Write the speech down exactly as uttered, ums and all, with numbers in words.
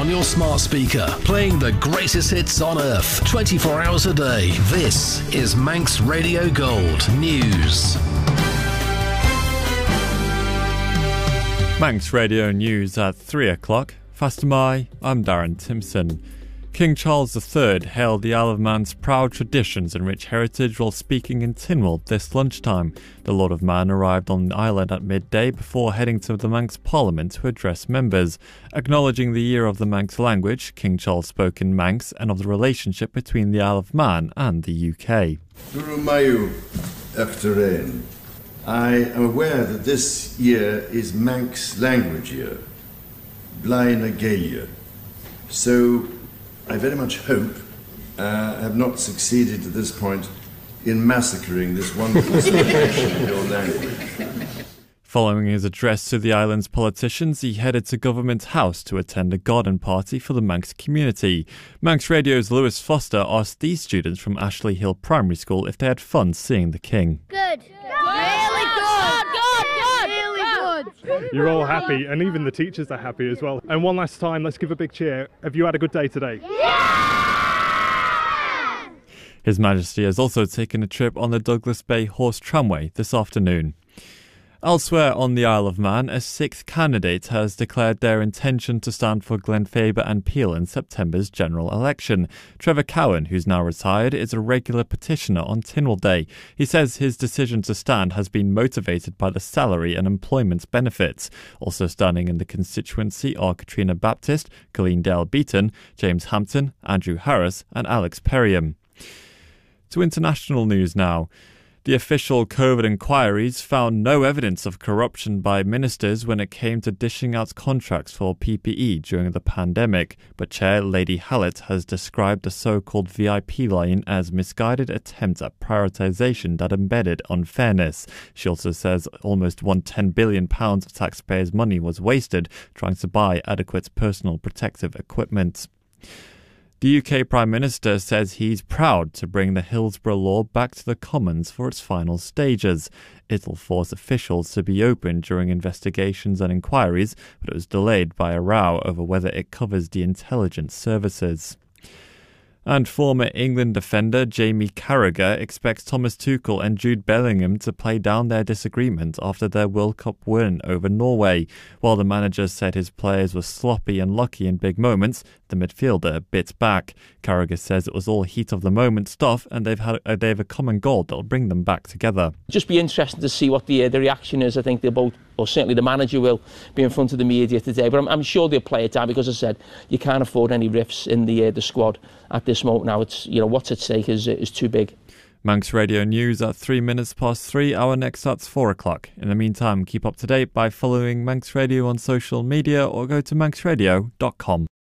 on your smart speaker, playing the greatest hits on earth, twenty-four hours a day. This is Manx Radio Gold News. Manx Radio News at three o'clock. Fastamai, I'm Darren Timpson. King Charles the Third hailed the Isle of Man's proud traditions and rich heritage while speaking in Tynwald this lunchtime. The Lord of Man arrived on the island at midday before heading to the Manx Parliament to address members. Acknowledging the year of the Manx language, King Charles spoke in Manx and of the relationship between the Isle of Man and the U K. Gurumayu Efterein. I am aware that this year is Manx language year, Blaen y Gaeilge. So I very much hope I uh, have not succeeded at this point in massacring this wonderful celebration of your language. Following his address to the island's politicians, he headed to Government House to attend a garden party for the Manx community. Manx Radio's Lewis Foster asked these students from Ashley Hill Primary School if they had fun seeing the King. Good. Good. Really good. Good, good, really good. You're all happy, and even the teachers are happy as well. And one last time, let's give a big cheer. Have you had a good day today? Yeah! His Majesty has also taken a trip on the Douglas Bay Horse Tramway this afternoon. Elsewhere on the Isle of Man, a sixth candidate has declared their intention to stand for Glenfaber and Peel in September's general election. Trevor Cowan, who's now retired, is a regular petitioner on Tynwald Day. He says his decision to stand has been motivated by the salary and employment benefits. Also standing in the constituency are Katrina Baptist, Colleen Dale Beaton, James Hampton, Andrew Harris and Alex Perriam. To international news now. The official COVID inquiries found no evidence of corruption by ministers when it came to dishing out contracts for P P E during the pandemic, but Chair Lady Hallett has described the so-called V I P line as misguided attempt at prioritisation that embedded unfairness. She also says almost one hundred ten billion pounds of taxpayers' money was wasted trying to buy adequate personal protective equipment. The U K Prime Minister says he's proud to bring the Hillsborough Law back to the Commons for its final stages. It'll force officials to be open during investigations and inquiries, but it was delayed by a row over whether it covers the intelligence services. And former England defender Jamie Carragher expects Thomas Tuchel and Jude Bellingham to play down their disagreement after their World Cup win over Norway. While the manager said his players were sloppy and lucky in big moments, the midfielder bit back. Carragher says it was all heat of the moment stuff and they've had uh, they have a common goal that'll bring them back together. Just be interesting to see what the uh, the reaction is. I think they'll both, or certainly the manager will be in front of the media today, but I'm, I'm sure they'll play it down because, as I said, you can't afford any rifts in the uh, the squad at this moment. Now, it's, you know, what's at stake is is too big. Manx Radio News at three minutes past three. Our next starts four o'clock. In the meantime, keep up to date by following Manx Radio on social media or go to manx radio dot com.